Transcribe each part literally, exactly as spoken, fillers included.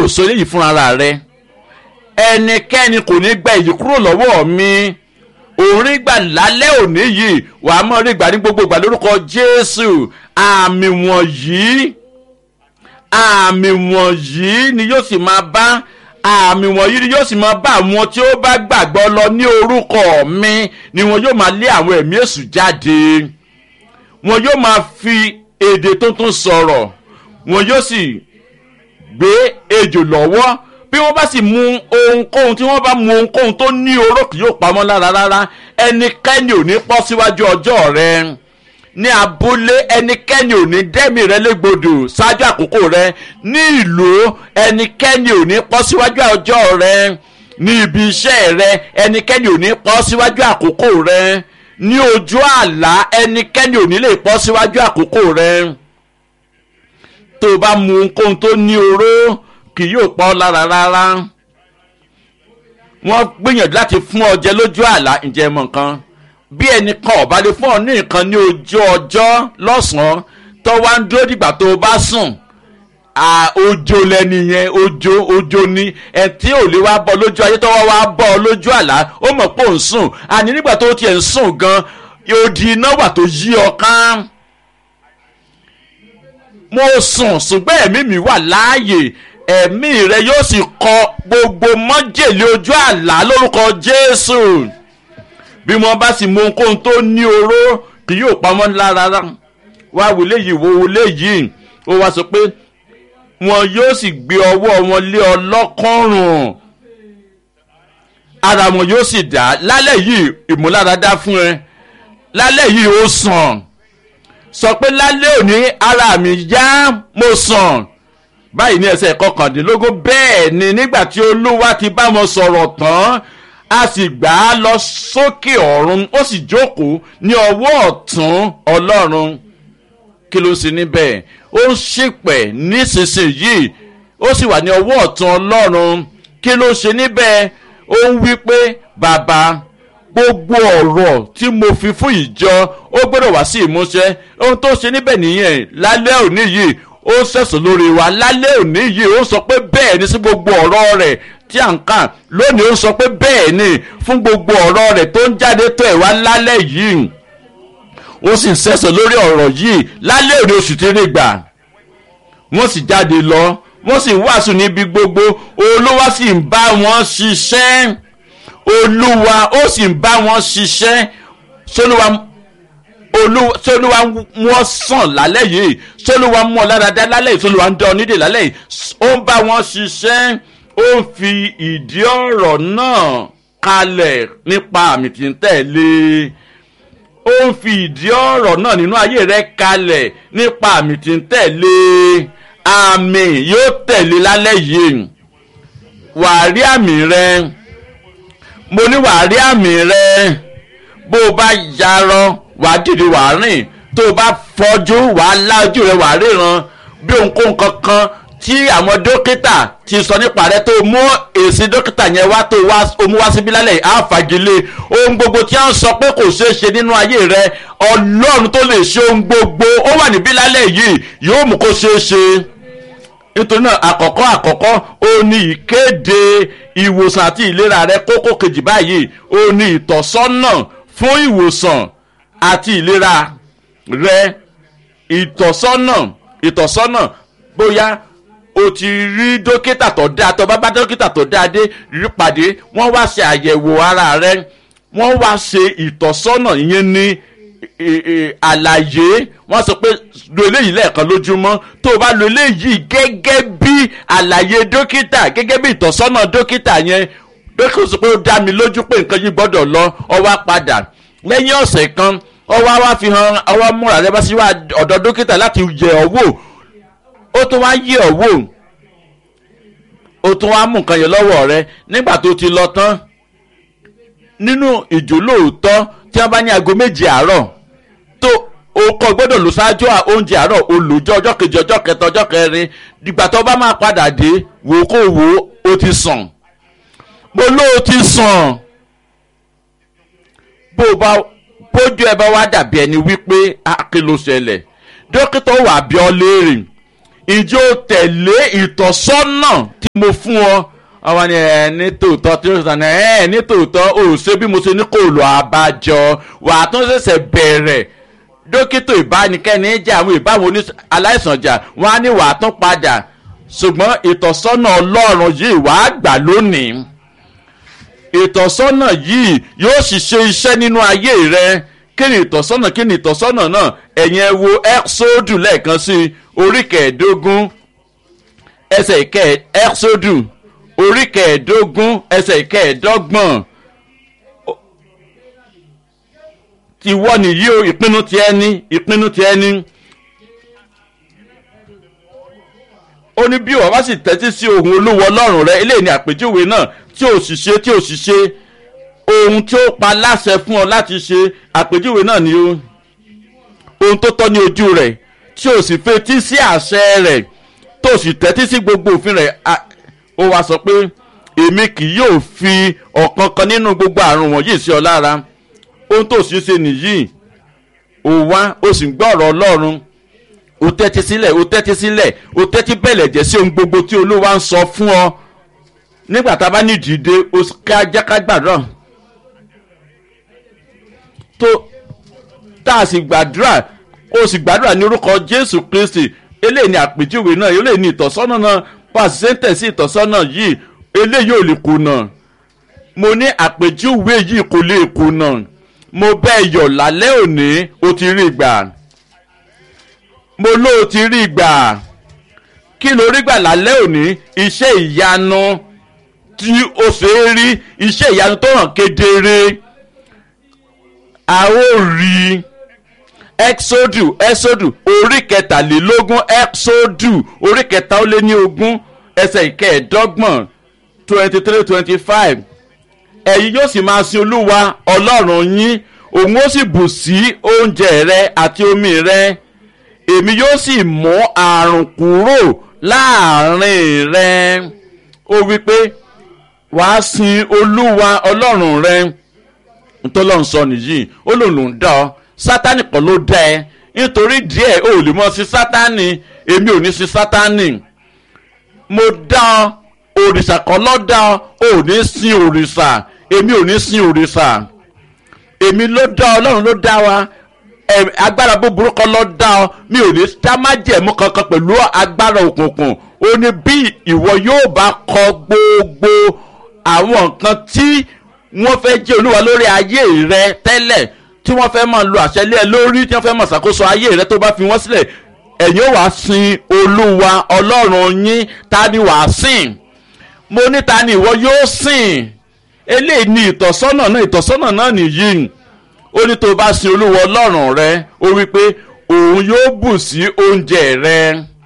sọ eléyìí fún ara rẹ ẹnikẹ́ni kò ní gba èyí kúrò lọ́wọ́ mi òun gbà lálẹ́ òní yìí wà á mọ̀ rí gbà ní gbogbo ìgbà lórúkọ Jésù àmì wọ̀nyí àmì wọ̀nyí ni yóò sì máa bá àmì wọ̀nyí ni yóò sì máa bá àwọn tí ó bá gbàgbọ́ lọ ní orúkọ mi ni wọn yóò máa lé àwọn ẹ̀mí èṣù jáde wọn yóò máa fi èdè tuntun sọ̀rọ̀ wọn yóò sì gbé ejò lọ́wọ́ bí wọ́n bá sì mu ohunkóhun tí wọ́n bá mu ohunkóhun tó ní oró kì yóò pamọ́ lára rárá ẹnikẹ́ni ò ní pọ́ síwájú ọjọ́ rẹ ní abúlé ẹnikẹ́ni ò ní dẹ́mi rẹ légbodò ṣáájú àkókò rẹ ní ìlú ẹnikẹ́ni ò ní pọ́ síwájú ọjọ́ rẹ ní ibi iṣẹ́ rẹ ẹnikẹ́ni ò ní pọ́ síwájú àkókò rẹ ní ojú àlá ẹnikẹ́ni ò ní lè pọ́ síwájú àkókò rẹ tó o bá mu ohunkóhun tó ní oró kì yóò pa ọ́ lára rárá wọ́n gbìyànjú láti fún ọ jẹ lójú àlá ǹjẹ́ mọ̀ nǹkan bí ẹnìkan ọ̀bá lè fún ọ ní nǹkan ní ojú ọjọ́ lọ́sàn-án tó wá ń dúró dìgbà tó o bá sùn ojo lẹni yẹn ojo ojo ni ẹ tí ò lè wá bọ́ lójú ayé tó wá wá bọ́ ọ lójú àlá ó mọ̀ pé ò ń sùn àní nígbà tó tiẹ̀ ń sùn gan odi iná wà tó yí ọ kán mo sùn ṣùgbọ́n ẹ̀mí mi wà láàyè ẹ̀mí rẹ yóò sì kọ gbogbo májèlé ojú àlá lórúkọ Jésù bí wọ́n bá sì mú ohunkóhun tó ní oró kì yóò pamọ́ lára wá wọlé yìí wo wọlé yìí ó wá sọ pé wọn yóò sì gbé ọwọ́ wọn lé ọ lọ́kọ̀ọ̀rùn ara wọn yóò sì dá lálẹ́ yìí ìmúláradá fún ẹ lálẹ́ yìí ó sàn sọ pé lálẹ́ òní ara mi yá mo sàn báyìí ní ẹsẹ̀ kọkàndínlógún bẹ́ẹ̀ ni nígbà tí Olúwa ti bá wọn sọ̀rọ̀ tán a sì gbà á lọ sókè ọ̀run ó sì jókòó ní ọwọ́ ọ̀tún Ọlọ́run kí ló sì níbẹ̀ ó ń ṣìpẹ̀ nísinsìnyí ó sì wà ní ọwọ́ ọ̀tún Ọlọ́run kí ló ṣe níbẹ̀ ó ń wí pé bàbá gbogbo ọ̀rọ̀ tí mo fi fún ìjọ ó gbọ́dọ̀ wá sí ìmúṣẹ ohun tó ṣe níbẹ̀ nìyẹn lálẹ́ òní yìí ó sẹ̀sọ̀ lórí wa lálẹ́ òní yìí ó sọ pé bẹ́ẹ̀ ni sí gbogbo ọ̀rọ̀ rẹ̀ tí à ń kà lónìí ó sọ pé bẹ́ẹ̀ ni fún gbogbo ọ̀rọ̀ rẹ̀ tó ń jáde tó ẹ̀ wá lálẹ́ yìí ó sì ń sẹ̀sọ̀ lórí ọ̀rọ̀ yìí lálẹ́ òní oṣù tí rí gbà wọ́n sì jáde lọ wọ́n sì wàásù níbi gbogbo Olúwa sì ń bá wọn ṣiṣẹ́ Olúwa ó sì ń bá wọn ṣiṣẹ́ sólúwa olúwa sólúwa wọn sàn lálẹ́ yìí sólúwa mú ọ láradá lálẹ́ yìí sólúwa ń dán ọ nídè lálẹ́ yìí ó ń bá wọn ṣiṣẹ́ ó ń fi ìdí ọ̀rọ̀ náà kalẹ̀ nípa àmì tí ń tẹ̀lé ó ń fi ìdí ọ̀rọ̀ náà nínú ayé rẹ kalẹ̀ nípa àmì tí ń tẹ̀lé àmì yóò tẹ̀lé lálẹ́ yìí wàá rí àmì rẹ mo ní wàá rí àmì rẹ bó o bá yarọ wàá dìde wàá rìn tó o bá fọjú wàá lá ojú rẹ wàá ríran bí ohunkóhun kankan tí àwọn dókítà ti sọ nípa rẹ tó mú èsì dókítà yẹn wá tó wá mú wá síbí lálẹ́ yìí á fagilé ohun gbogbo tí wọ́n sọ pé kò ṣeé ṣe nínú ayé rẹ Ọlọ́run tó lè ṣe ohun gbogbo ó wà níbí lálẹ́ yìí yóò mú kó ṣeé ṣe nítorí náà àkọ́kọ́ àkọ́kọ́ ó ní ìkéde ìwòsàn àti ìlera rẹ kókó kejì báyìí ó ní ìtọ́sọ́nà fún ìwòsàn àti ìlera rẹ ìtọ́sọ́nà ìtọ́sọ́nà bóyá o ti rí dókítà tó dáa tó bá bá dókítà tó dáa dé rí pàdé wọ́n wá ṣe àyẹ̀wò ara rẹ wọ́n wá ṣe ìtọ́sọ́nà ìyẹn ní àlàyé wọ́n sọ pé lo eléyìí lẹ́ẹ̀kan lójúmọ́ tó o bá lo eléyìí gẹ́gẹ́ bí àlàyé dókítà gẹ́gẹ́ bí ìtọ́sọ́nà dókítà yẹn dókítà sọ pé ó dá mi lójú pé nǹkan yìí gbọ́dọ̀ lọ ó wá padà lẹ́yìn ọ̀sẹ̀ kan ó wá wá fi hàn ọwọ́ múra rẹ bá sí wá ọ̀dọ̀ dókítà láti yẹ̀ ọ́ wò ó tún wá yẹ̀ ọ́ wò ó tún wá mú nǹkan yẹn lọ́wọ́ rẹ nígbà tó ti lọ tán nínú ìjólóòótọ́ tí wọ́n bá ní aago méje àárọ̀ tó o kò gbọ́dọ̀ lò ṣáájú oúnjẹ àárọ̀ o lò jọ ọjọ́ kejì ọjọ́ kẹta ọjọ́ kẹrin dìgbà tó bá máa padà dé wò ó kó wò ó ti sàn mo ló o ti sàn bó o bá bójú ẹ bá wá dàbí ẹni wípé kí ló ṣẹlẹ̀ dókítà wà bí ọ léèrè ìjọ tẹ̀lé ìtọ́sọ́nà tí mo fún ọ àwọn ni ẹ ní tòótọ́ tí ó sàn ẹ ní tòótọ́ ò ṣe bí mo ṣe ní kò lọ àbájọ wà á tún ṣẹ̀ṣẹ̀ bẹ̀rẹ̀ dókítà ìbánikẹ́ni jà àwọn ìbáwọn aláìsàn jà wọ́n á ní wà á tún padà ṣùgbọ́n ìtọ́sọ́nà ọlọ́run yìí wà á gbà lónìí ìtọ́sọ́nà yìí yóò sì ṣe iṣẹ́ nínú ayé rẹ kí ni ìtọ́sọ́nà kí ni ìtọ́sọ́nà náà ẹ̀yin ẹ wo ẹ́xódù lẹ́ẹ̀kan sí orí kẹẹ̀ẹ́dógún ẹsẹ̀ ìkẹ́ ẹ́xódù orí kẹẹ̀ẹ́dógún ẹsẹ̀ ìkẹẹ̀ẹ́dọ́gbọ̀n tiwọ́ nìyí o ìpinnu ti ẹni ìpinnu ti ẹni ó ní bí wọ́n bá sì tẹ́tí sí ohùn olúwa ọlọ́run rẹ eléyìí ni àpèjúwe náà tí ò sì ṣe tí ò sì ṣe ohun tí ó pa láṣẹ fún ọ láti ṣe àpèjúwe náà ni ó ohun tó tọ́ ní ojú rẹ̀ tí ò sì fetí sí àṣẹ rẹ̀ tó sì tẹ́tí sí gbogbo òfin rẹ̀ ó wá sọ pé èmi kì yóò fi ọ̀kan kan nínú gbogbo àrùn wọ̀nyí sí ọ lára ohun tó sì ṣe nìyí ó wá ó sì ń gbọ́ ọ̀rọ̀ ọlọ́run ó tẹ́tí sílẹ̀ ó tẹ́tí sílẹ̀ ó tẹ́tí bẹ̀lẹ̀ jẹ́ sí ohun gbogbo tí olúwa ń sọ fún ọ nígbà tá a bá ní ìdìde ó ká jáká gbàdúrà tó tá a sì gbàdúrà ó sì gbàdúrà ní orúkọ jésù kristi eléyìí ni àpèjúwe náà eléyìí ni ìtọ́sọ́nà náà pàṣẹ sí ìtọ́sọ́nà yìí eléyìí ò lè kùnà mo ní àpèjúwe yìí kò lè kùnà mo bẹ́ẹ̀ yọ̀ lálẹ́ òní ó ti rí gbà mo ló ti rí gbà kí ló rí gbà lálẹ́ òní iṣẹ́ ìyanu tí ó ṣe é rí iṣẹ́ ìyanu tó hàn kedere a ó rí exodu exodu orí kẹtàlélógún exodu orí kẹta ó lé ní ogún ẹsẹ̀ ìkẹẹ̀ẹ́dọ́gbọ̀n twenty three twenty five ẹ̀yin yóò sì máa sin olúwa ọlọ́run yín òun ó sì bù sí oúnjẹ rẹ àti omi rẹ èmi yóò sì mú àrùn kúrò láàrin rẹ ó wí pé wàá sin olúwa ọlọ́run rẹ ntọ́lọ́run sọ nìyí ó lòun ló ń dá ọ sátánì kan ló dá ẹ nítorí díẹ̀ ò lè mọ sí sátánì èmi ò ní sí sátánì mo dá ọ òrìṣà kan ló dá ọ ò ní sin òrìṣà èmi ò ní sin òrìṣà èmi ló dá ọ ọlọ́run ló dá wa agbára búburú kan ló dá ọ mi ò ní dá májẹ̀mú kankan pẹ̀lú agbára òkùnkùn ó ní bí ìwọ yóò bá kọ gbogbo àwọn nǹkan tí wọ́n fẹ́ jẹ́ olúwa lórí ayé rẹ tẹ́lẹ̀ tí wọ́n fẹ́ máa lo àṣẹ lé ẹ lórí tí wọ́n fẹ́ máa ṣàkóso ayé rẹ tó bá fi wọ́n sílẹ̀ ẹ̀yin ó wàá sin olúwa ọlọ́run yín ta ni wàá sìn mo ní ta ni ìwọ yóò sìn eléyìí ni ìtọ́sọ́nà náà ìtọ́sọ́nà náà nìyí ó ní tó bá sin olúwa ọlọ́run rẹ ó wí pé òun yóò bù sí oúnjẹ rẹ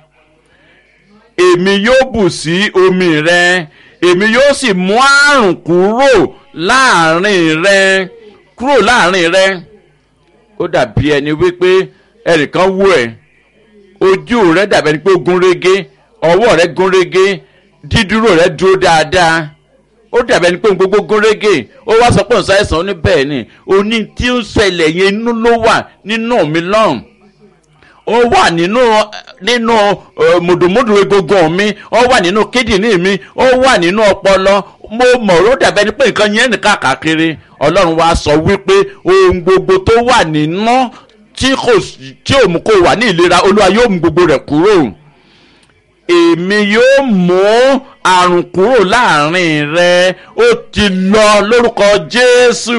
èmi yóò bù sí omi rẹ èmi yóò sì mú àrùn kúrò láàrin rẹ kúrò láàrin rẹ ó dàbí ẹni wípé ẹnìkan wú ẹ ojú rẹ dàbí ẹni pé ó gún régé ọwọ́ rẹ gún régé dídúró rẹ dúró dáadáa ó dàbí ẹni pé ohun gbogbo gún régé ó wá sọ pé òun ṣàìsàn ó ní bẹ́ẹ̀ ni oní tí ó ṣẹlẹ̀ yẹn inú ló wà nínú mi lọ́hùn ó wà nínú nínú mùdùmùdù egungun mi ó wà nínú kídìní mi ó wà nínú ọpọlọ mo mọ̀ ó dàbí ẹni pé nǹkan yẹn nìkan kàkiri ọlọ́run wa sọ wípé ohun gbogbo tó wà nínú tí kò tí ò mú kó wà ní ìlera olúwa yóò mú gbogbo rẹ̀ kúrò èmi yóò mú àrùn kúrò láàrin rẹ ó ti lọ lórúkọ jésù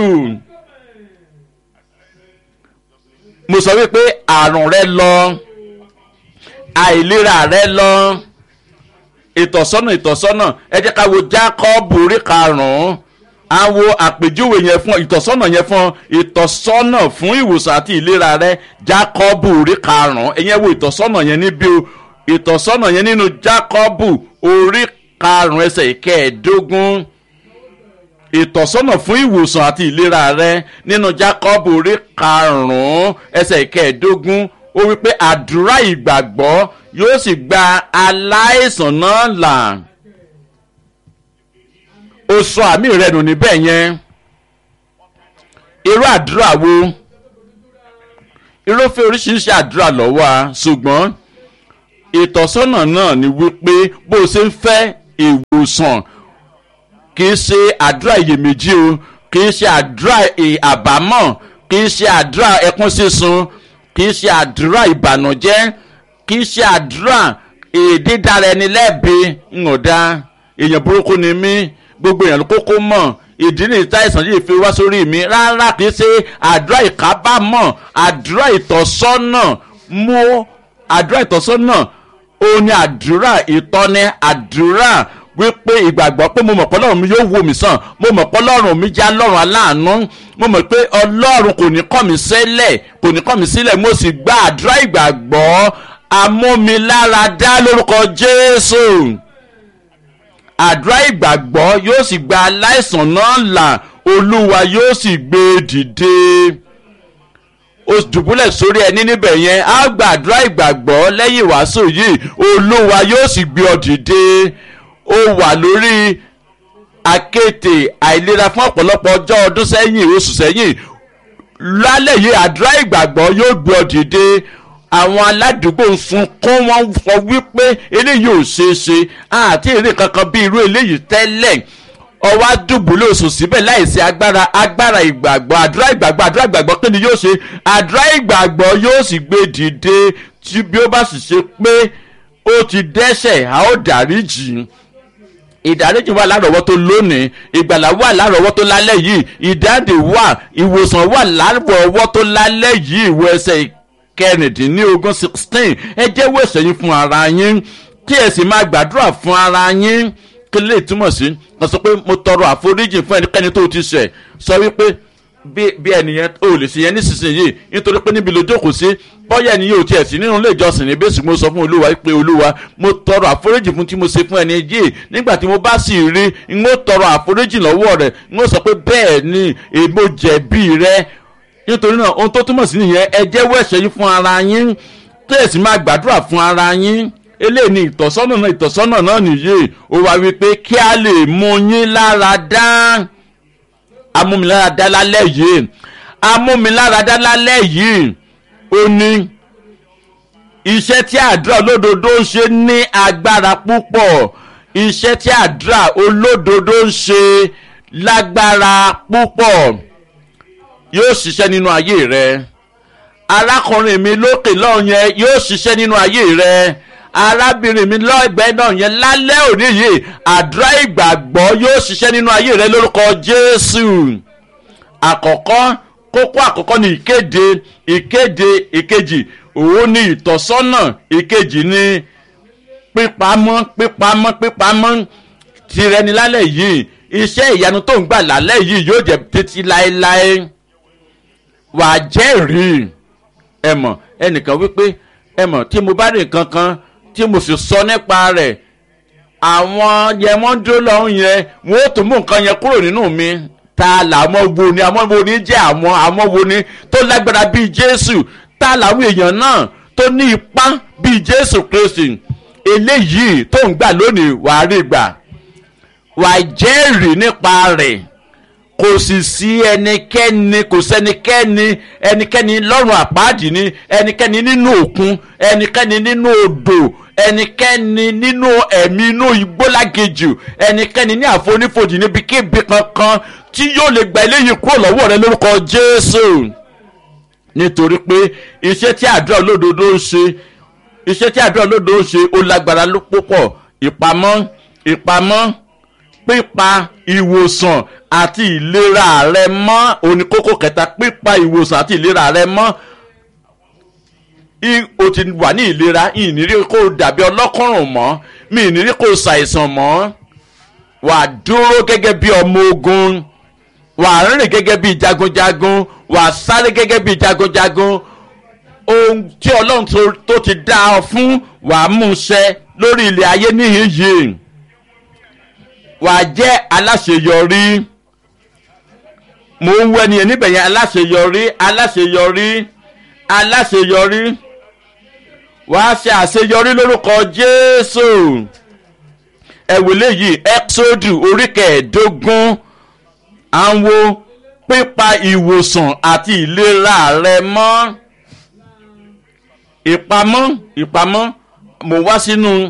mo sọ wípé àrùn rẹ lọ àìlera rẹ lọ ìtọ̀sọ́nà ìtọ̀sọ́nà ẹ jẹ́ ká wo jákọ́bù orí karùn-ún á wo àpèjúwe yẹn fún ìtọ̀sọ́nà yẹn fún ìtọ̀sọ́nà fún ìwòsàn àti ìlera rẹ jákọ́bù orí karùn-ún ẹ̀yẹn wo ìtọ̀sọ́nà yẹn níbí o ìtọ̀sọ́nà yẹn nínú jákọ́bù orí karùn-ún ẹsẹ̀ ìkẹẹ̀ẹ́dógún ìtọ̀sọ́nà fún ìwòsàn àti ìlera rẹ nínú jákọ́bù orí karùn-ún ẹsẹ̀ ìkẹẹ̀ẹ́dógún ó wí pé àdúrà ìgbàgbọ́ yóò sì gba aláìsàn náà là ó sọ àmì rẹ nù níbẹ̀ yẹn irú àdúrà wo irúfẹ́ oríṣiríṣi àdúrà ló wà ṣùgbọ́n ìtọ́sọ́nà náà ni wípé bó o ṣe ń fẹ́ ìwòsàn kì í ṣe àdúrà iyèméjì o kì í ṣe àdúrà àbámọ̀ kì í ṣe àdúrà ẹkún sísun kì í ṣe àdúrà ìbànújẹ́ kì í ṣe àdúrà dídára ẹni lẹ́bi ńọ̀dá èèyàn burúkú ni mí gbogbo èèyàn ló kókó mọ̀ ìdí nìyí táìsàn yìí fi wá sórí mi rárá kì í ṣe àdúrà ìkábàámọ̀ àdúrà ìtọ́sọ́nà mú àdúrà ìtọ́sọ́nà ó ní àdúrà ìtọ́ni àdúrà wípé ìgbàgbọ́ pé mo mọ̀ pé ọlọ́run mi yóò wò mí sàn mo mọ̀ pé ọlọ́run mi jẹ́ ọlọ́run aláàánú mo mọ̀ pé ọlọ́run kò ní kọ̀ mí sílẹ̀ kò ní kọ̀ mí sílẹ̀ mo sì gba àdúrà ìgbàgbọ́ amúmiláradá lórúkọ Jésù àdúrà ìgbàgbọ́ yóò sì gba aláìsàn náà là olúwa yóò sì gbé dìde ó dùbúlẹ̀ sórí ẹni níbẹ̀ yẹn á gba àdúrà ìgbàgbọ́ lẹ́yìn ìwàásù yìí olúwa yóò sì gbé ọ dìde ó wà lórí akéte àìlera fún ọ̀pọ̀lọpọ̀ ọjọ́ ọdún sẹ́yìn oṣù sẹ́yìn lálẹ́ yìí àdúrà ìgbàgbọ́ yóò gbé ọ dìde àwọn aládùúgbò ń sunkún wọn sọ wípé eléyìí ò ṣeé ṣe àti èrè kankan bí irú eléyìí tẹ́lẹ̀ ọwọ́ dùbúlẹ̀ oṣù síbẹ̀ láìsí agbára agbára ìgbàgbọ́ àdúrà ìgbàgbọ́ àdúrà ìgbàgbọ́ kí ni yóò ṣe àdúrà ìgbàgbọ́ yóò sì gbé dìde tí bí ó bá sì ṣe pé ó ti dẹ́ṣẹ̀ a ó dáríjì ìdáríjì wà lárọ̀ọ́wọ́tó lónìí ìgbàlà wà lárọ̀ọ́wọ́tó lálẹ́ yìí ìdáǹdè wà ìwòsàn wà lárọ̀ọ́wọ́tó lálẹ́ yìí ìwé ẹsẹ̀ kẹrìndínlógún sixteen ẹ jẹ́wọ́ ẹ̀ṣẹ̀ yín fún ara yín kí ẹ sì máa gbàdúrà fún ara yín kí lè túmọ̀ sí wọ́n sọ pé mo tọrọ àforíjì fún ẹnikẹ́ni tó ti ṣẹ̀ sọ wípé bí ẹnìyẹn ò lè ṣe yẹn nísinsìnyí nítorí pé níbi lójókòó sí bọ́yá ẹnìyẹn ò tiẹ̀ sí nínú ilé ìjọsìn ní bẹ́sì mo sọ fún olúwa pé olúwa mo tọrọ àforíjì fún tí mo ṣe fún ẹni yìí nígbà tí mo bá sì rí n ó tọrọ àforíjì lọ́wọ́ rẹ̀ n ó sọ pé bẹ́ẹ̀ ni èmo jẹ̀bi rẹ̀ nítorí náà ohun tó túmọ̀ sí nìyẹn ẹ jẹ́wọ́ ẹ̀ṣẹ̀ yín fún ara yín kí ẹ sì máa gbàdúrà fún ara yín eléyìí ni ìtọ́sọ́nà náà ìtọ́sọ́nà náà nìyí ó wá wípé kí a lè mú yín lára dá amúmiláradá lálẹ́ yìí amúmiláradá lálẹ́ yìí ó ní iṣẹ́ tí àdúrà olódodo ń ṣe ní agbára púpọ̀ iṣẹ́ tí àdúrà olódodo ń ṣe lágbára púpọ̀ yóò ṣiṣẹ́ nínú ayé rẹ arákùnrin mi lókè lọ́hùn yẹn yóò ṣiṣẹ́ nínú ayé rẹ arábìnrin mi lọ́gbẹ́ náà yẹn lálẹ́ òní yìí àdúrà ìgbàgbọ́ yóò ṣiṣẹ́ nínú ayé rẹ lórúkọ Jésù àkọ́kọ́ kókó àkọ́kọ́ ni ìkéde ìkéde ìkejì òun ni ìtọ́sọ́nà ìkejì ni pípamọ́ pípamọ́ pípamọ́ tirẹ̀ ni lálẹ́ yìí iṣẹ́ ìyanu tó ń gbà lálẹ́ yìí yóò jẹ́ títí láéláé wà á jẹ́rìí ẹ mọ̀ ẹnìkan wípé ẹ mọ̀ tí mo bá rí nǹkan kan tí mo sì sọ nípa rẹ̀ àwọn yẹn wọ́n dúró lọ́hùn yẹn wọ́n ó tún mú nǹkan yẹn kúrò nínú mi ta làwọn wo ni àwọn wo ni jẹ́ àwọn àwọn wo ni tó lágbára bíi Jésù ta làwọn èèyàn náà tó ní ipá bíi Jésù Kristi eléyìí tó ń gbà lónìí wàá rí gbà wàá jẹ́rìí nípa rẹ̀ kò sì sí ẹnikẹ́ni kò sẹ́nikẹ́ni ẹnikẹ́ni lọ́rùn àpáàdì ni ẹnikẹ́ni nínú òkun ẹnikẹ́ni nínú odò ẹnikẹ́ni nínú ẹ̀mí inú igbólágejù ẹnikẹ́ni ní àfonífojì níbikíbi kankan tí yóò lè gba eléyìí kúrò lọ́wọ́ rẹ lórúkọ Jésù nítorí pé iṣẹ́ tí àdúrà olódodo ń ṣe iṣẹ́ tí àdúrà olódodo ń ṣe ó lágbára púpọ̀ ìpamọ́ ìpamọ́ pípa ìwòsàn àti ìlera rẹ mọ́ oníkókó kẹta pípa ìwòsàn àti ìlera rẹ mọ́ o ti wà ní ìlera ìnírí kó dàbí ọlọ́kùnrùn mọ́ mi ìnírí kó ṣàìsàn mọ́ wà á dúró gẹ́gẹ́ bí ọmọ ogun wà á rìn gẹ́gẹ́ bí jagunjagun wà á sáré gẹ́gẹ́ bí jagunjagun ohun tí Ọlọ́run tó ti dá ọ fún wà á mú ṣẹ lórí ilẹ̀ ayé níhìn yìí wàá jẹ́ aláṣeyọrí mò ń wọ ẹnìyẹn níbẹ̀ yẹn aláṣeyọrí aláṣeyọrí aláṣeyọrí wàá ṣe àṣeyọrí lórúkọ Jésù ẹ̀wìlẹ̀ yìí Ẹ́kísódù orí kẹẹ̀ẹ́dógún àwọn pípa ìwòsàn àti ìlera rẹ mọ́ ìpamọ́ ìpamọ́ mo wá sínú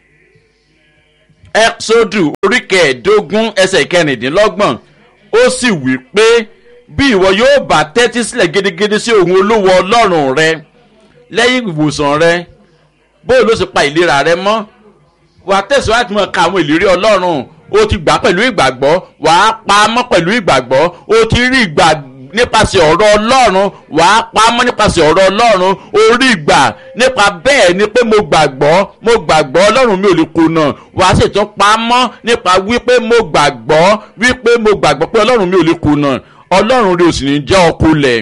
Ẹ́kísódù orí kẹẹ̀ẹ́dógún ẹsẹ̀ kẹrìndínlọ́gbọ̀n ó sì wí pé bí ìwọ yóò bá tẹ́tí sílẹ̀ gidigidi sí ohùn Olúwa Ọlọ́run rẹ lẹ́yìn ìwòsàn rẹ bóyá ló sì pa ìlera rẹ mọ́ wàá tẹ̀síwájú mọ́ ka àwọn ìlérí Ọlọ́run o ti gbà pẹ̀lú ìgbàgbọ́ wàá pa á mọ́ pẹ̀lú ìgbàgbọ́ o ti rí ìgbà nípasẹ̀ ọ̀rọ̀ Ọlọ́run wàá pa á mọ́ nípasẹ̀ ọ̀rọ̀ Ọlọ́run orí ìgbà nípa bẹ́ẹ̀ ni pé mo gbàgbọ́ mo gbàgbọ́ Ọlọ́run mi ò lè kùnà wàá sì tún pa á mọ́ nípa wípé mo gbàgbọ́ wípé mo gbàgbọ́ pé Ọlọ́run mi ò lè kùnà Ọlọ́run rẹ̀ ò sì ní jẹ́ ọkùnlẹ̀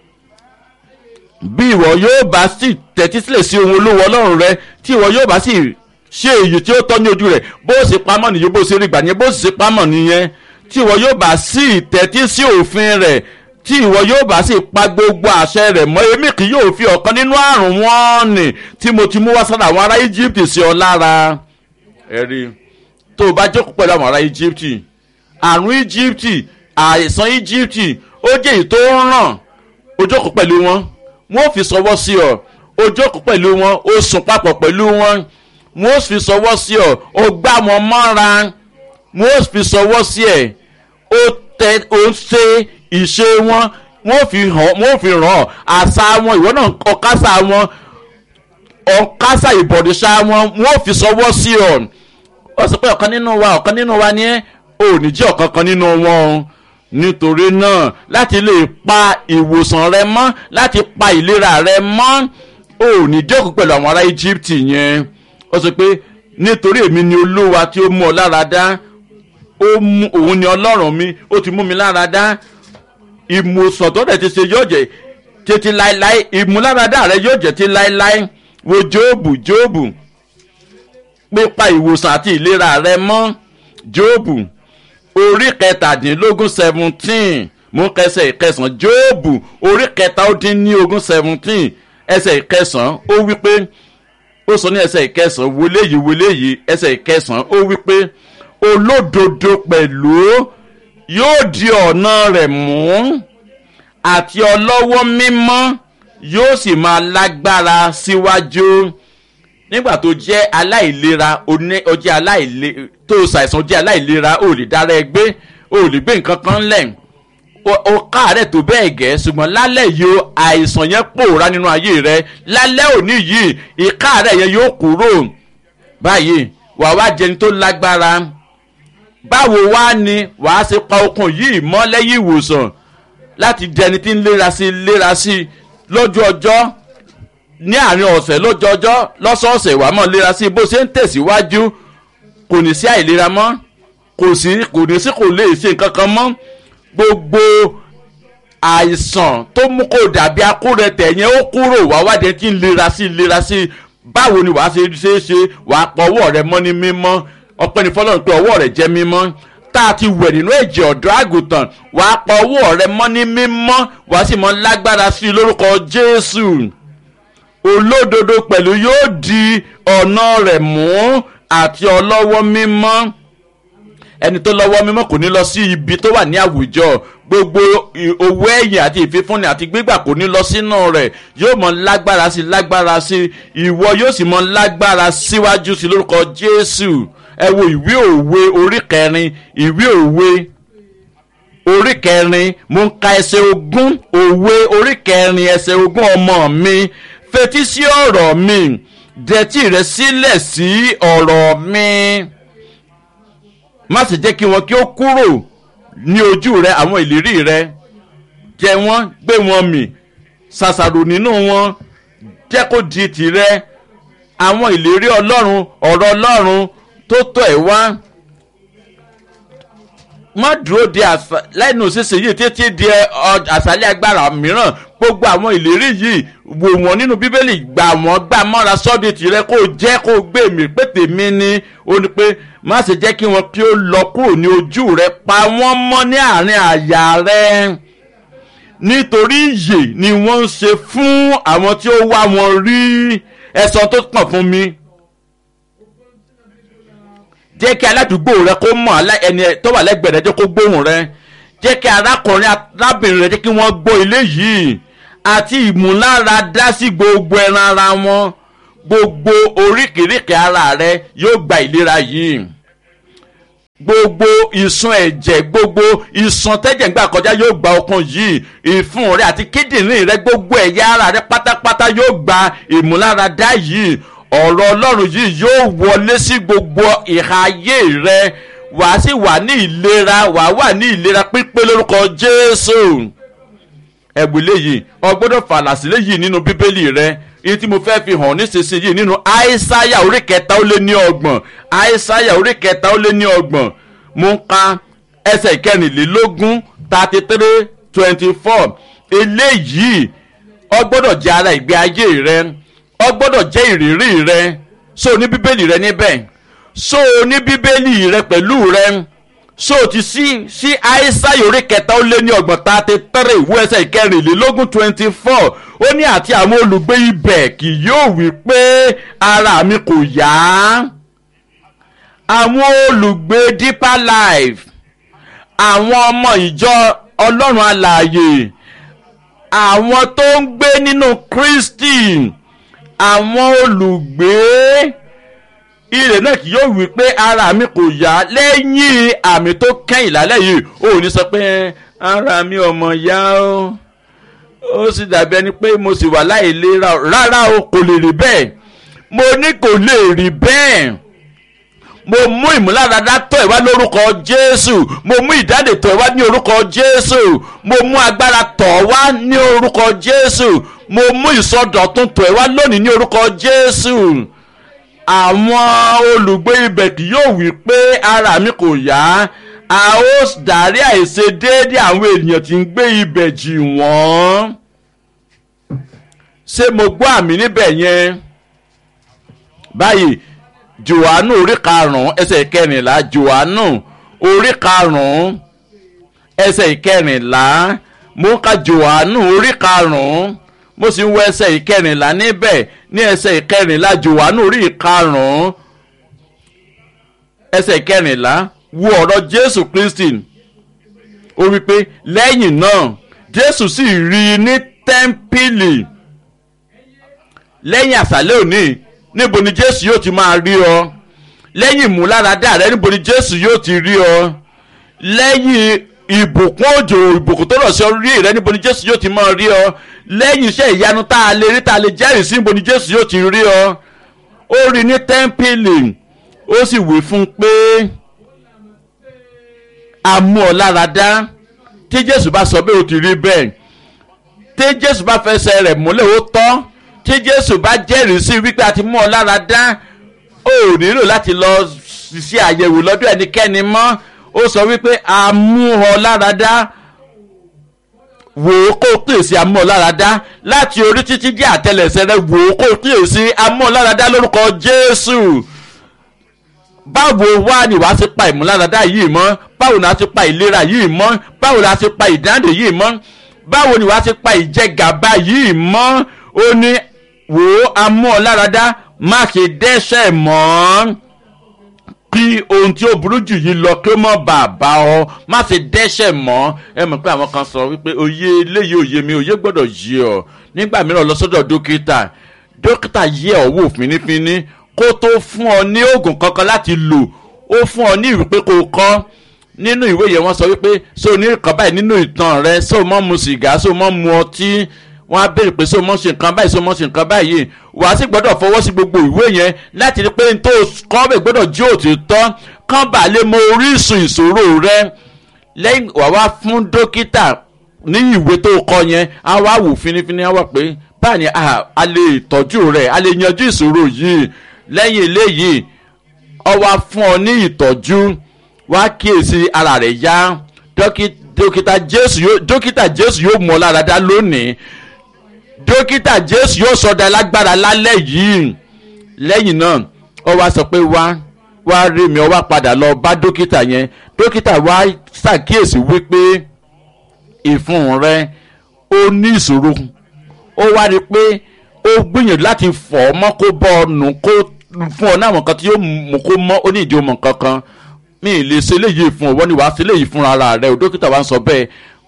bí ìwọ yóò bá sì tẹ́tí sílẹ̀ sí ohùn Olúwa Ọlọ́run rẹ tí ìwọ yóò bá sì ṣe èyí tí ó tọ́ ní ojú rẹ̀ bó ṣe pamọ́ nìyẹn bó ṣe rí gbà yẹn bó ṣe pamọ́ nìyẹn tí ìwọ yóò bá sì tẹ́tí sí òfin rẹ̀ tí ìwọ yóò bá sì pa gbogbo àṣẹ rẹ̀ mọ́ èmi kì yóò fi ọ̀kan nínú àrùn wọn nì tí mo ti mú wá sára àwọn ará Íjíbítì sí ọ lára. ẹ̀rí tó o bá jókòó pẹ̀lú àwọn ará Íjíbítì àrùn Íjíbítì àìsàn Íjíbítì ó jẹ́ èyí tó ń ràn o jókòó pẹ̀lú wọn wọn ò fi sọwọ́ sí ọ o jókòó pẹ̀lú wọn o sùn papọ̀ pẹ̀lú wọn wọn ò fi sọwọ́ sí ọ o gbá wọn mọ́ra wọn ò fi sọwọ́ sí ẹ o tẹ o ń ṣe ìṣe wọn wọn ò fi hàn wọn ò fi ràn àṣà wọn ìwọ náà ọkásà wọn ọkásà ìbọ̀dìṣà wọn wọn ò fi sọwọ́ sí ọ ó sọ pé ọ̀kan nínú wa ọ̀kan nínú wa ni ẹ́ ò ní jẹ́ ọ̀kan kan nínú wọn nítorí náà láti lè pa ìwòsàn rẹ mọ́ láti pa ìlera rẹ mọ́ ò ní jókòó pẹ̀lú àwọn ará Íjíbítì yẹn ó sọ pé nítorí èmi ni Olúwa tí ó mú ọ lára dá òun ni Ọlọ́run mi ó ti mú mi lára dá ìmùsàn tó dẹ̀ ti ṣe yóò jẹ́ títí láéláé ìmúláradá rẹ yóò jẹ́ títí láéláé wo Jóòbù Jóòbù pípa ìwòsàn àti ìlera rẹ mọ́ Jóòbù orí kẹtàdínlógún seventeen mú kẹsẹ̀ ìkẹsàn Jóòbù orí kẹta ó dín ní ogún seventeen ẹsẹ̀ ìkẹsàn ó wí pé ó sọ ní ẹsẹ̀ ìkẹsàn wọlé yìí wọlé yìí ẹsẹ̀ ìkẹsàn ó wí pé olódodo pẹ̀lú yóò di ọ̀nà rẹ̀ mú àti ọlọ́wọ́ mímọ́ yóò sì máa lágbára síwájú nígbà tó jẹ́ aláìlera ó jẹ́ aláìlera tó ṣàìsàn jẹ́ aláìlera ó lè dára ẹgbẹ́ ó lè gbé nǹkan kan lẹ̀ ó káàárẹ̀ tó bẹ́ẹ̀ gẹ́ ṣùgbọ́n lálẹ́ yìí àìsàn yẹn pòórá nínú ayé rẹ lálẹ́ òní yìí ìkáàárẹ̀ yẹn yóò kúrò báyìí wàá wá jẹni tó lágbára báwo wá ni wàá ṣe pa okùn yìí mọ́ lẹ́yìn ìwòsàn láti dẹni tí ń léra sí léra sí lójú ọjọ́ ní àárín ọ̀sẹ̀ lójú ọjọ́ lọ́sọ̀ọ̀sẹ̀ wàá mọ̀ léra sí bó ṣe ń tẹ̀síwájú kò ní sí àìlera mọ́ kò sí kò ní sí kò lè ṣe nǹkan kan mọ́ gbogbo àìsàn tó mú kó dàbí akúrẹ̀tẹ̀ yẹn ó kúrò wàá wá dẹni tí ń léra sí léra sí báwo ni wàá ṣe ṣe é ṣe wàá pọ̀ ọwọ́ rẹ mọ́ ní mímọ́ ọpẹ́ ní fọlọ́run pé ọwọ́ rẹ̀ jẹ́ mímọ́ tá a ti wẹ̀ nínú ẹ̀jẹ̀ ọ̀dọ́ àgùntàn wàá pa ọwọ́ rẹ̀ mọ́ ní mímọ́ wàá sì mọ́ lágbára sí i lórúkọ Jésù olódodo pẹ̀lú yóò di ọ̀nà rẹ̀ mú àti ọlọ́wọ́ mímọ́ ẹni tó lọ́wọ́ mímọ́ kò ní lọ sí ibi tó wà ní àwùjọ gbogbo owó ẹ̀yìn àti ìfífúnni àti gbígbà kò ní lọ sínú rẹ̀ yóò mọ́ lágbára sí lágbára sí ìwọ yóò sì mọ́ lágbára síwájú sí lórúkọ Jésù ẹ wo ìwé òwe orí kẹrin ìwé òwe orí kẹrin mo ń ka ẹsẹ̀ ogún òwe orí kẹrin ẹsẹ̀ ogún ọmọ mi fetí sí ọ̀rọ̀ mi dẹ̀tí rẹ sílẹ̀ sí ọ̀rọ̀ mi má sì jẹ́ kí wọn kí ó kúrò ní ojú rẹ àwọn ìlérí rẹ jẹ wọ́n gbé wọn mì ṣàṣàrò nínú wọn jẹ́ kó di tìrẹ àwọn ìlérí Ọlọ́run ọ̀rọ̀ Ọlọ́run tó tọ́ ẹ̀ wá má dúró de lẹ́nu ṣíṣe yìí títí di àṣálẹ́ agbára mìíràn gbogbo àwọn ìlérí yìí wò wọ́n nínú Bíbélì gbà wọ́n gbà mọ́ra sọ́dí tirẹ̀ kó jẹ́ kó gbé mi pé tèmi ni ó ní pé má ṣe jẹ́ kí wọn kí ó lọ kúrò ní ojú rẹ pa wọ́n mọ́ ní àárín àyà rẹ nítorí ìyè ni wọ́n ń ṣe fún àwọn tí ó wá wọn rí ẹ̀san tó pọ̀ fún mi jẹ́ kí aládùúgbò rẹ kó mọ̀ ẹni tó wà lẹ́gbẹ̀ẹ́ rẹ jẹ́ kó gbóhùn rẹ jẹ́ kí arákùnrin arábìnrin rẹ jẹ́ kí wọ́n gbọ́ ilé yìí àti ìmúláradá sí gbogbo ẹran ara wọn gbogbo oríkèéríkèé ara rẹ yóò gba ìlera yìí. Gbogbo ìsun ẹ̀jẹ̀, gbogbo ìsun tẹ́jẹ̀ ń gbà kọjá yóò gba okun yìí. Ìfun rẹ àti kíndìnrín rẹ, gbogbo ẹ̀yà ara rẹ pátápátá yóò gba ìmúláradá yìí. Ọ̀rọ̀ Ọlọ́run yìí yóò wọlé sí gbogbo ìhà ayé rẹ. Wàá sì wà ní ìlera, wàá wà ní ìlera pípé lórúkọ Jésù. Ẹ̀bùn léyìí o gbọ́dọ̀ fàlà sílẹ̀ yìí nínú Bíbélì rẹ. Èyí tí mo fẹ́ fi hàn nísinsìnyí nínú Àìsáyà orí kẹta ó lé ní ọgbọ̀n. Àìsáyà orí kẹta ó lé ní ọgbọ̀n. Mo ń ka ẹsẹ̀ ìkẹrìnlélógún thirty three twenty four. Eléyìí ó gbọ́dọ̀ jẹ́ ara ìgbé ayé rẹ. Ó gbọ́dọ̀ jẹ́ ìrírí rẹ. So ní Bíbélì rẹ níbẹ̀. So ní Bíbélì rẹ pẹ̀lú rẹ. So ti sí sí Àìsáyà orí kẹta ó lé ní ọgbọ̀n thirty three ìwé ẹsẹ̀ ìkẹrìnlélógún twenty four. Ó ní àti àwọn olùgbé ibẹ̀ kì yóò wí pé ara mi kò yá. Àwọn olùgbé Deeper Life, àwọn ọmọ ìjọ Ọlọ́run alààyè, àwọn tó ń gbé nínú Kristi, àwọn olùgbé ilẹ̀ náà kì yóò wí pé ara mi kò yá. Lẹ́yìn àmì tó kẹ́yìn lálẹ́ yìí ò ní sọ pé ara mi ò mọ̀ yá o, ó sì dàbí ẹni pé mo sì wà láìlera. Rárá o, kò lè rí bẹ́ẹ̀. Mo ní kò lè rí bẹ́ẹ̀. Mo mú ìmúláradá tọ̀ ẹ́ wá lórúkọ Jésù. Mo mú ìdáǹdè tọ̀ ẹ́ wá ní orúkọ Jésù. Mo mú agbára tọ̀ ọ́ wá ní orúkọ Jésù. Mo mú ìsọdọ̀tun tọ̀ ẹ́ wá lónìí ní orúkọ Jésù. Àwọn olùgbé ibẹ̀ kì yóò wí pé ara mi kò yá. A ó dárí àìṣedéédé àwọn ènìyàn tí ń gbé ibẹ̀ jì wọ́n. Ṣé mo gbọ́ àmì níbẹ̀ yẹn? Báyìí Jòhánù orí karùn-ún ẹsẹ̀ ìkẹrìnlá. Jòhánù orí karùn-ún ẹsẹ̀ ìkẹrìnlá. Mo ń ka Jòhánù orí karùn-ún, mo sì ń wọ ẹsẹ̀ ìkẹrìnlá níbẹ̀. Ní ẹsẹ̀ ìkẹrìnlá Jòhánù orí karùn-ún ẹsẹ̀ ìkẹrìnlá, wo ọ̀rọ̀ Jésù Kristi. Ó wí pé lẹ́yìn náà Jésù sì rí i ní tẹ́ḿpìlì. Lẹ́yìn àṣálẹ́ òní, níbo ni Jésù yóò ti máa rí ọ? Lẹ́yìn ìmúláradá rẹ, níbo ni Jésù yóò ti rí ọ? Lẹ́yìn ìbùkún òjò, ìbùkún tó rọ̀ sí orí rẹ, níbo ni Jésù yóò ti máa rí ọ? Lẹ́yìn iṣẹ́ ìyanu tá a lè rí, tá a lè jẹ́rìí sí, níbo ni Jésù yóò ti rí ọ? Ó rí ní tẹ́ḿpìlì. Ó sì wí fún un pé a mú ọ láradá. Tí Jésù bá sọ bẹ́ẹ̀ ó ti rí bẹ́ẹ̀. Tí Jésù bá fẹsẹ̀ rẹ̀ múlẹ̀ ó tọ́. Tí Jésù bá jẹ́rìí sí wípé a ti mú ọ láradá, ó nílò láti lọ ṣe àyẹ̀wò lọ́dọ̀ ẹnikẹ́ni mọ́. Ó sọ wípé a mú ọ láradá. Wò ó kó kíyèsí a mú ọ láradá. Láti orí títí dé àtẹlẹsẹ̀ rẹ, wò ó kó kíyèsí a mú ọ láradá lórúkọ Jésù. Báwo wá ni wàá ti pa ìmúláradá yìí mọ́? Báwo ni wàá ti pa ìlera yìí mọ́? Báwo ni wàá ti pa ìdáǹdè yìí mọ́? Báwo ni wàá ti pa ìjẹgàba yìí mọ́? Ó ní wò ó a mú ọ láradá, má ṣe dẹ́ṣẹ̀ mọ́. Kí ohun tí ó burú jù yìí lọ kí ó mọ̀ bàbá ọ, má ṣe dẹ́ṣẹ̀ mọ́. Ẹ mọ̀ pé àwọn kan sọ wípé òye eléyìí òye mi, òye gbọ́dọ̀ yé ọ. Nígbà mìíràn lọ sọ́dọ̀ dókítà. Dókítà yẹ ọ wò fínífíní kó tó fún ọ ní oògùn kankan láti lò. Ó fún ọ ní ìwé pé kó kọ́. Nínú ìwé yẹn wọ́n sọ wípé so ní nǹkan báyìí nínú ìtàn rẹ, so mọ́ mu sìgá, so mọ́ mu ọtí. Wọ́n á béèrè pé so mọ́ ṣe nǹkan báyìí, so mọ́ ṣe nǹkan báyìí. Wàá sì gbọ́dọ̀ fọwọ́ sí gbogbo ìwé yẹn láti rí pé n tó kọ́ bẹ̀ gbọ́dọ̀ jí òtítọ́. Kán bà lè mọ orísun ìṣòro rẹ. Lẹ́yìn wàá wá fún dókítà ní ìwé tó kọ yẹn, á wá wò fínífíní, á wà pé báyìí a lè tọ́jú rẹ̀, a lè yanjú ìṣòro yìí. Lẹ́yìn eléyìí ó wá fún ọ ní ìtọ́jú. Wá kíyèsí ara rẹ̀ yá. Dókítà Jésù yóò dókítà Jésù yóò mú ọ láradá lónìí. Dókítà Jésù yóò sọdá lágbára lálẹ́ yìí. Lẹ́yìn náà ó wá sọ pé wá wá rí mi, ó wá padà lọ bá dókítà yẹn. Dókítà wá ṣàkíyèsí wípé ìfun rẹ ó ní ìṣòro. Ó wá rí pé ó gbìyànjú láti fọ̀ ọ́ mọ́ kó bọ́ ọ nù, kó fún ọ ní àwọn kan tí yóò mú kó mọ́. Ó ní ìdí ọmọ kankan. Mi ì lè ṣe eléyìí fún ọ, wọ́n ní wàá ṣe eléyìí fún ara rẹ o. Dókítà wa ń sọ bẹ́ẹ̀.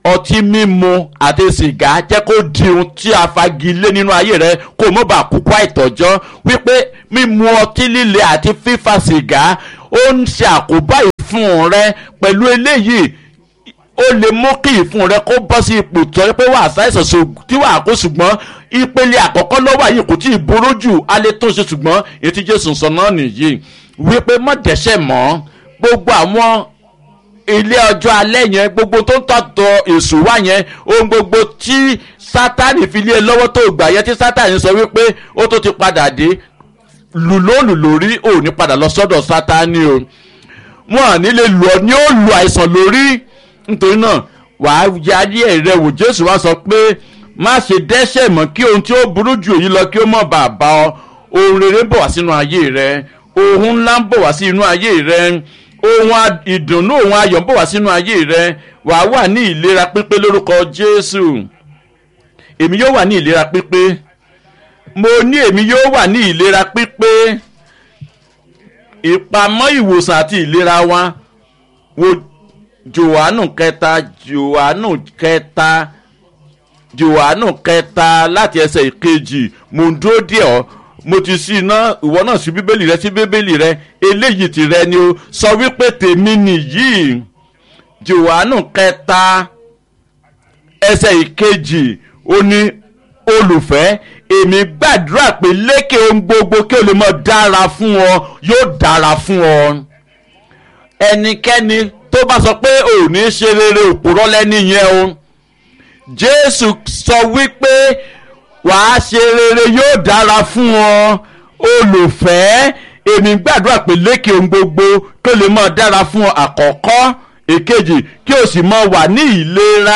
ọtí mímu àti sìgá jẹ́ kó di ohun tí a fagilé nínú ayé rẹ kó o mọ̀ bá kúkú àìtọ́jọ́ wípé mímu ọtí líle àti fífa sìgá ó ń ṣe àkóbá ìfun rẹ pẹ̀lú eléyìí ó lè mú kí ìfun rẹ kó bọ́ sí ipò tó pé wàá ṣàìsàn tí wàá kó ṣùgbọ́n ìpele àkọ́kọ́ lọ́wọ́ yìí kò tí ì burú jù á lè tó ṣe ṣùgbọ́n ètí Jésù sọ náà nìyí wípé má dẹ́ṣẹ̀ mọ́ gbogbo àwọn ilé ọjọ́ alẹ́ yẹn gbogbo tó ń tọ́tọ̀ èṣù wá yẹn ohun gbogbo tí Sátánì fi lé lọ́wọ́ tó gbà yẹn tí Sátánì sọ wípé ó tó ti padà dé lùlóòlù lórí ò ní padà lọ sọ́dọ̀ Sátánì o wọn à ní lè lù ọ́ ní ó lu àìsàn lórí nítorí náà wàá yarí ẹ̀rẹ́ wò Jésù wá sọ pé má ṣe dẹ́ṣẹ̀ mọ́ kí ohun tí ó burú jù èyí lọ kí ó mọ̀ bá bá ọ ohun rere ń bọ̀ wá sínú ayé rẹ ohun ńlá ń bọ̀ wá sí inú ayé rẹ ohun ìdùnnú ohun ayọ̀ ń bọ̀ wá sínú ayé rẹ wàá wà ní ìlera pípé lórúkọ Jésù èmi yóò wà ní ìlera pípé mo ní èmi yóò wà ní ìlera pípé ìpamọ́ ìwòsàn àti ìlera wa wo Jòhánù kẹta Jòhánù kẹta Jòhánù kẹta láti ẹsẹ̀ ìkejì mo ń dúró díẹ̀ ọ́ mo ti sí iná ìwọ náà sí bíbélì rẹ sí bíbélì rẹ eléyìí ti rẹ ni o sọ wípé tèmi nìyí Jòhánù kẹta ẹsẹ̀ ìkejì ó ní olùfẹ́ èmi gbàdúrà pé lékè ohun gbogbo kí o lè mọ dára fún ọ yóò dára fún ọ ẹnikẹ́ni tó bá sọ pé ò ní ṣe rere òpùrọ́ lẹ́ni yẹn o Jésù sọ wípé wàá ṣe rere yóò dára fún ọ olùfẹ́ èmi gbàdúrà pé lékè ohun gbogbo kí o lè mọ dára fún ọ àkọ́kọ́ èkejì kí o sì mọ wà ní ìlera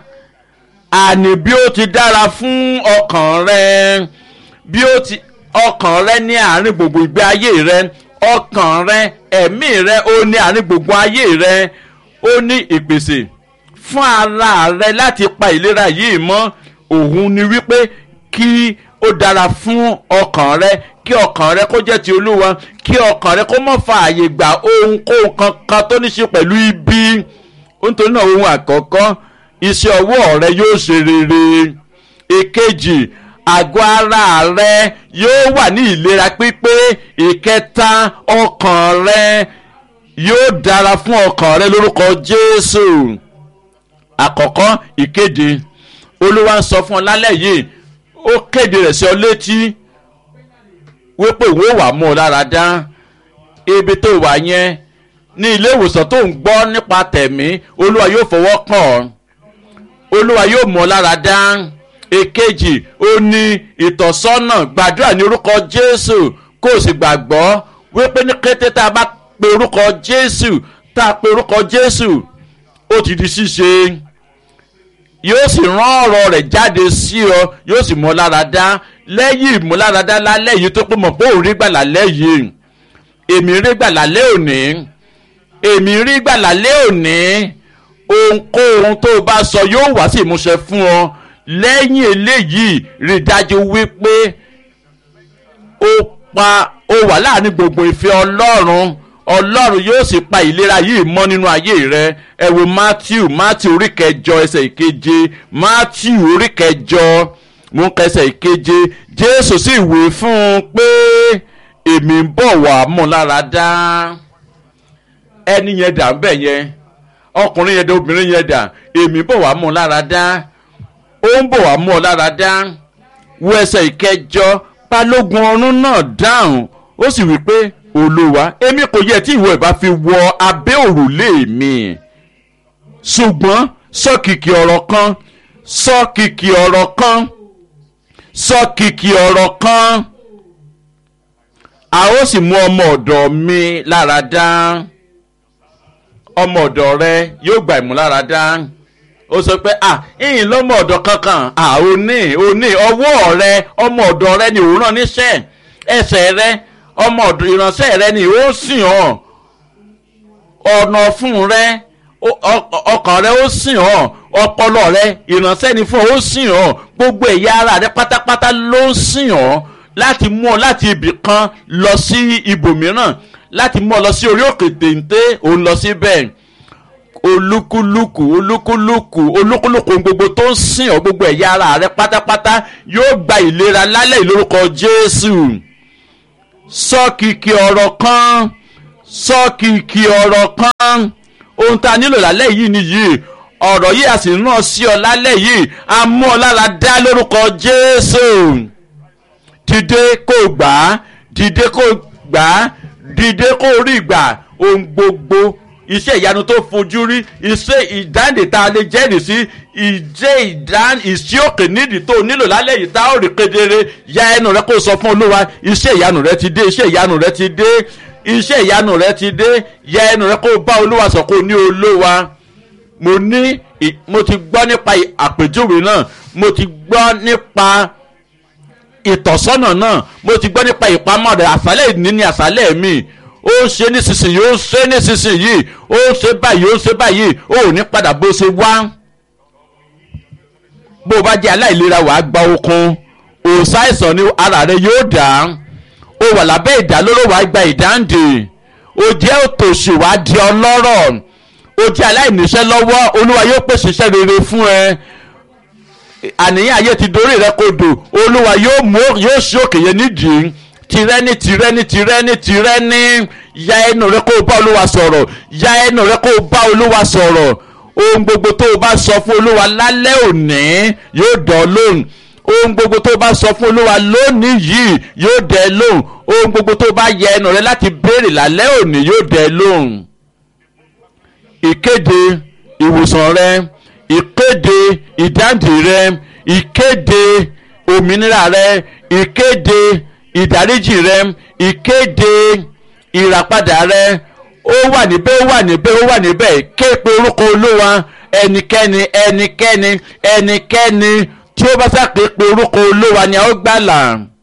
àní bí ó ti dára fún ọkàn rẹ bí ó ti ọkàn rẹ ní àárín gbogbo ìgbé ayé rẹ ọkàn rẹ ẹ̀mí rẹ ó ní àárín gbogbo ayé rẹ ó ní ìpèsè fún ara rẹ láti pa ìlera yìí mọ́ òun ni wípé kí ó dára fún ọkàn rẹ kí ọkàn rẹ kó jẹ́ ti Olúwa kí ọkàn rẹ kó má fa àyè gbà ohunkóhun kankan tó ní ṣe pẹ̀lú ibi nítorí náà ohun àkọ́kọ́ iṣẹ́ ọwọ́ rẹ yóò ṣe rere èkejì àgọ́ ara rẹ yóò wà ní ìlera pípé ìkẹta ọkàn rẹ yóò dára fún ọkàn rẹ lórúkọ Jésù àkọ́kọ́ ìkéde Olúwa ń sọ fún ọ lálẹ́ yìí ó kéde rẹ̀ sí ọ létí wípé ìwọ wà mú ọ lára dá ibi tó wà yẹn ní ilé ìwòsàn tó ń gbọ́ nípa tẹ̀mí Olúwa yóò fọwọ́ kàn ọ́ Olúwa yóò mú ọ lára dá èkejì ó ní ìtọ́sọ́nà gbàdúrà ní orúkọ Jésù kó o sì gbàgbọ́ wípé ní kété tá a bá pe orúkọ Jésù tá a pe orúkọ Jésù ó ti di ṣíṣe yóò sì rán ọ̀rọ̀ rẹ̀ jáde sí ọ yóò sì mú ọ lára dá lẹ́yìn ìmúláradá lálẹ́ yìí tó pé mọ̀ pé òun rí gbà lálẹ́ yìí èmi rí gbà lálẹ́ òní èmi rí gbà lálẹ́ òní ohunkóhun tó o bá sọ yóò wá sí ìmúṣẹ fún ọ lẹ́yìn eléyìí rí dájú wípé ó pa ó wà láàrin gbogbo ìfẹ́ Ọlọ́run Ọlọ́run yóò sì pa ìlera yìí mọ́ nínú ayé rẹ ẹ wo Matthew Matthew orí kẹjọ ẹsẹ̀ ìkeje Matthew orí kẹjọ mú kẹsẹ̀ ìkeje Jésù sì wí fún un pé èmi ń bọ̀ wá mú lára dá ẹni yẹn dà ń bẹ̀ yẹn ọkùnrin yẹn dà obìnrin yẹn dà èmi ń bọ̀ wá mú lára dá ó ń bọ̀ wá mú ọ lára dá wo ẹsẹ̀ ìkẹjọ balógun ọ̀rún náà dáhùn ó sì wí pé Olúwa èmi kò yẹ tí ìwọ ìbá fi wọ abẹ́ òrùlé mi ṣùgbọ́n sọ kìkì ọ̀rọ̀ kan sọ kìkì ọ̀rọ̀ kan sọ kìkì ọ̀rọ̀ kan a ó sì mú ọmọ ọ̀dọ̀ mi lára dá ọmọ ọ̀dọ̀ rẹ yóò gba ìmúláradá ó sọ pé à ìyìn lọ́mọ ọ̀dọ̀ kankan à ò ní ò ní ọwọ́ rẹ ọmọ ọ̀dọ̀ rẹ ni òun rán níṣẹ́ ẹsẹ̀ rẹ ọmọ ọ̀dọ̀ ìránṣẹ́ rẹ ni ó sìn ọ́ ọ̀nà fún rẹ ọkàn rẹ ó sìn ọ́ ọpọlọ rẹ ìránṣẹ́ ni fún ó sìn ọ́ gbogbo ẹ̀yà ara rẹ pátápátá ló ń sìn ọ́ láti mú ọ láti ibì kan lọ sí ibòmíràn láti mú ọ lọ sí orí òkè téńté òun lọ síbẹ̀ olúkúlùkù olúkúlùkù olúkúlùkù gbogbo tó ń sìn ọ́ gbogbo ẹ̀yà ara rẹ pátápátá yóò gba ìlera lálẹ́ yìí lórúkọ Jésù. sọ kìkì ọ̀rọ̀ kan sọ kìkì ọ̀rọ̀ kan ohun tá a nílò lálẹ́ yìí nìyí ọ̀rọ̀ yìí a sì rán sí ọ lálẹ́ yìí a mú ọ lára dá lórúkọ Jésù. dìde kó gbà á dìde kó gbà á dìde kó rí gbà ohun gbogbo iṣẹ́ ìyanu tó fojú rí iṣẹ́ ìdáǹdè tá a lè jẹ́rìí sí ìjẹ́ ìdán ìṣí òkè nídìí tó nílò lálẹ́ yìí tá a ó rí kedere ya ẹnu rẹ kó sọ fún Olúwa iṣẹ́ ìyanu rẹ ti dé iṣẹ́ ìyanu rẹ ti dé iṣẹ́ ìyanu rẹ ti dé ya ẹnu rẹ kó bá Olúwa sọ kó ní Olúwa mo ní mo ti gbọ́ nípa àpèjúwe náà mo ti gbọ́ nípa ìtọ́sọ́nà náà mo ti gbọ́ nípa ìpamọ́ rẹ̀ àṣálẹ̀ ìní ni àṣálẹ̀ mi ó ń ṣe nísinsìnyí ó ń ṣe nísinsìnyí ó ń ṣe báyìí ó ń ṣe báyìí ó ò ní padà bó ṣe wá. bó o bá jẹ́ aláìlera wàá gba okun òòṣà àìsàn ni ara rẹ yóò dá o wà lábẹ́ ìdálóró wàá gba ìdáǹdè o jẹ́ òtòṣì wàá di ọlọ́rọ̀ o jẹ́ aláìníṣẹ́ lọ́wọ́ Olúwa yóò pèsè iṣẹ́ rere fún ẹ àníyàn ayé ti dorí rẹ kodò Olúwa yóò mú yóò ṣí òkè yẹn nídìí tirẹ́ni tirẹ́ni tirẹ́ni tirẹ́ni ya ẹnu rẹ kó o bá Olúwa sọ̀rọ̀ ya ẹnu rẹ kó o bá Olúwa sọ̀rọ̀ ohun gbogbo tó o bá sọ fún Olúwa lálẹ́ òní yóò dán lóhùn ohun gbogbo tó o bá sọ fún Olúwa lónìí yìí yóò dẹ lóhùn ohun gbogbo tó o bá yẹ ẹnu rẹ láti béèrè lálẹ́ òní yóò dẹ lóhùn. ìkéde ìwòsàn rẹ ìkéde ìdáǹdè rẹ ìkéde òmìnira rẹ ìkéde ìdáríjì rẹ ìkéde ìràpadà rẹ ó wà níbẹ̀ ó wà níbẹ̀ ó wà níbẹ̀ ké pe orúkọ Olúwa ẹnikẹ́ni ẹnikẹ́ni ẹnikẹ́ni tí ó bá sàké pe orúkọ Olúwa ni a ó gbàlà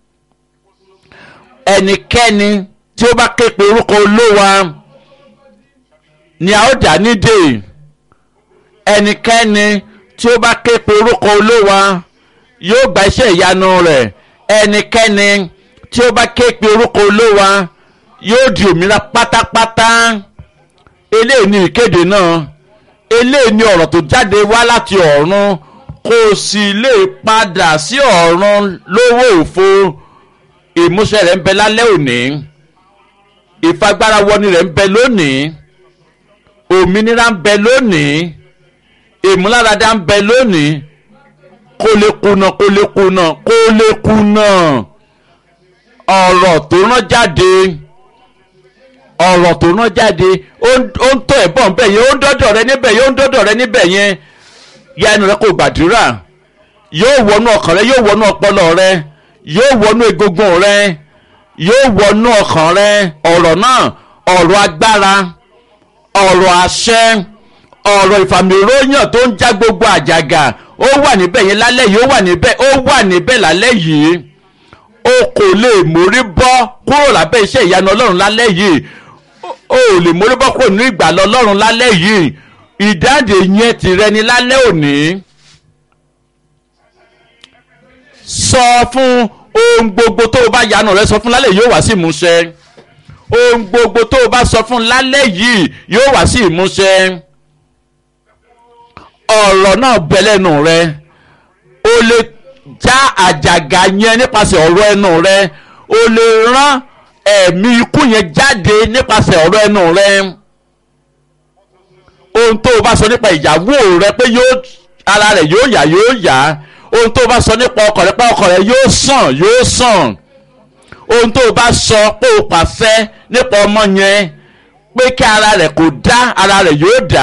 ẹnikẹ́ni tí ó bá ké pe orúkọ Olúwa ni a ó dá nídè ẹnikẹ́ni tí ó bá ké pe orúkọ Olúwa yóò gba iṣẹ́ ìyanu rẹ̀ ẹnikẹ́ni tí ó bá ké pe orúkọ Olúwa yóò di òmìnira pátápátá. eléyìí ni ìkéde náà eléyìí ni ọ̀rọ̀ tó jáde wá láti ọ̀run kò sì lè padà sí ọ̀run lówó òfo. ìmúṣẹ rẹ̀ ń bẹ lálẹ́ òní ìfagbára wọni rẹ̀ ń bẹ lónìí òmìnira ń bẹ lónìí ìmúláradá ń bẹ lónìí kó lè kùnà kó lè kùnà kó lè kùnà ọ̀rọ̀ tó rán jáde ọ̀rọ̀ tó rán jáde ó ń tó ẹ̀bọ̀n níbẹ̀ yẹn ó ń dọ́dọ̀ rẹ níbẹ̀ yẹn ó ń dọ́dọ̀ rẹ níbẹ̀ yẹn ya ẹnu rẹ kó gbàdúrà yóò wọnú ọkàn rẹ yóò wọnú ọpọlọ rẹ yóò wọnú egungun rẹ yóò wọnú ọkàn rẹ ọ̀rọ̀ náà ọ̀rọ̀ agbára ọ̀rọ̀ àṣẹ ọ̀rọ̀ ìfàmìróyàn tó ń já gbogbo àjàgà ó wà níbẹ̀ yẹn lálẹ́ yìí ó wà níbẹ̀ ó wà níbẹ̀ lálẹ́ yìí o kò lè mórí bọ́ kúrò lábẹ́ iṣẹ́ ìyanu Ọlọ́run lálẹ́ yìí o ò lè mórí bọ́ kúrò nínú ìgbàlà Ọlọ́run lálẹ́ yìí ìdáǹdè yẹn tìrẹ ni lálẹ́ òní. sọ fún ohun gbogbo tó o bá yanu rẹ sọ fún lálẹ́ yìí yóò wá sí ìmúṣẹ ohun gbogbo tó o bá sọ fún lálẹ́ yìí yóò wá sí ìmúṣẹ. ọ̀rọ̀ náà bẹ lẹ́nu rẹ o lè já àjàgà yẹn nípasẹ̀ ọ̀rọ̀ ẹnu rẹ o lè rán ẹ̀mí ikú yẹn jáde nípasẹ̀ ọ̀rọ̀ ẹnu rẹ. ohun tó o bá sọ nípa ìyàwó rẹ pé yóò ara rẹ yóò yá yóò yá ohun tó o bá sọ nípa ọkọ rẹ pé ọkọ rẹ yóò sàn yóò sàn ohun tó o bá sọ pé o pàṣẹ nípa ọmọ yẹn pé kí ara rẹ kò dá ara rẹ yóò dá.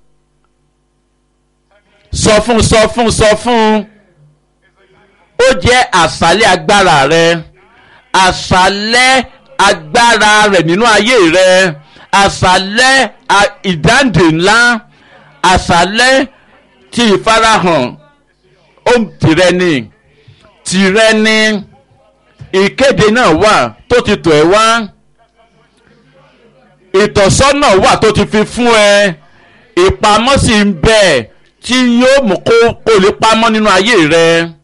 sọ fún sọ fún sọ fún ó jẹ́ àṣálẹ́ agbára rẹ àṣálẹ́ agbára rẹ nínú ayé rẹ àṣálẹ́ ìdáǹdè ńlá àṣálẹ́ ti ìfarahàn ó tìrẹ ni tìrẹ ni ìkéde náà wà tó ti tọ̀ ẹ́ wá ìtọ́sọ́nà wà tó ti fi fún ẹ ìpamọ́ sì ń bẹ tí yóò mú kó kó lè pamọ́ nínú ayé rẹ.